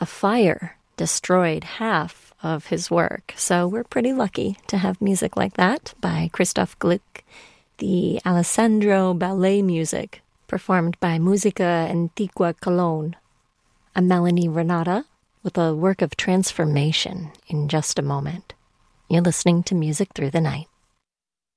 fire destroyed half of his work. So we're pretty lucky to have music like that by Christoph Gluck, the Alessandro Ballet music performed by Musica Antigua Cologne. I'm Melanie Renata with a work of transformation in just a moment. You're listening to Music Through the Night.